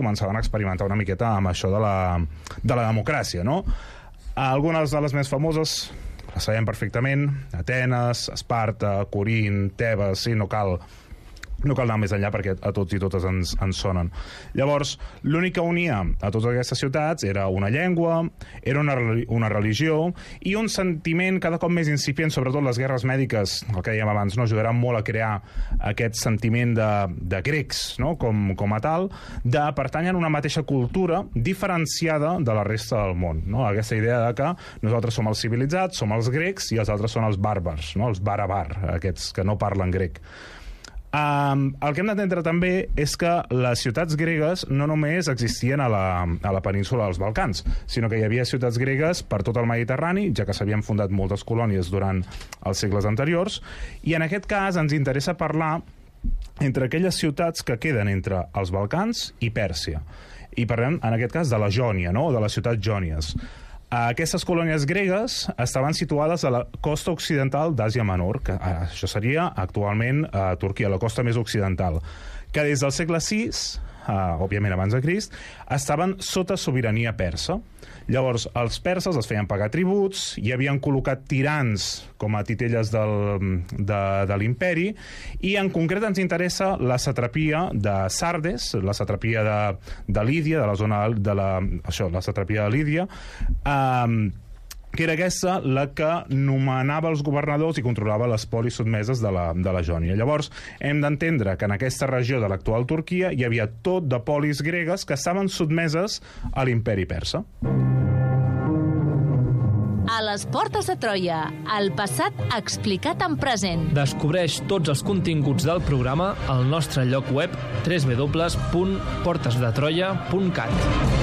començaven a experimentar una miqueta amb això de la democràcia, no? Algunes de les més famoses les sabem perfectament: Atenes, Esparta, Corint, Tebes, sí, no cal anar més enllà perquè a tots i totes ens sonen. Llavors, l'únic que unia a totes aquestes ciutats era una llengua, era una religió i un sentiment cada cop més incipient, sobretot les guerres mèdiques, el que dèiem abans, no, ajudaran molt a crear aquest sentiment de grecs, no? com a tal, de pertànyer a una mateixa cultura diferenciada de la resta del món, no? Aquesta idea de que nosaltres som els civilitzats, som els grecs i els altres són els bàrbars, no? Els barabar, aquests que no parlen grec. El que hem d'entendre també és que les ciutats gregues no només existien a la península dels Balcans, sinó que hi havia ciutats gregues per tot el Mediterrani, ja que s'havien fundat moltes colònies durant els segles anteriors, i en aquest cas ens interessa parlar entre aquelles ciutats que queden entre els Balcans i Pèrsia. I parlem, en aquest cas, de la Jònia, no? O de les ciutats jònies. Aquestes colònies gregues estaven situades a la costa occidental d'Àsia Menor, que això seria actualment Turquia, la costa més occidental, que des del segle VI, òbviament abans de Crist, estaven sota sobirania persa. Llavors, els perses es feien pagar tributs, hi havien col·locat tirans com a titelles de l'imperi, i en concret ens interessa la satrapia de Sardes, la satrapia de Lídia, de la zona la satrapia de Lídia, que era aquesta la que nomenava els governadors i controlava les polis sotmeses de la Jònia. Llavors, hem d'entendre que en aquesta regió de l'actual Turquia hi havia tot de polis gregues que estaven sotmeses a l'imperi persa. A les portes de Troia, el passat explicat en present. Descobreix tots els continguts del programa al nostre lloc web www.portesdetroia.cat.